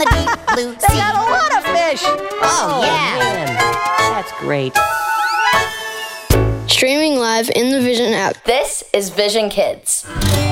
the deep blue sea. They got a lot of fish. Oh, yeah. Man, that's great. Streaming live in the Vision app. This is Vision Kids.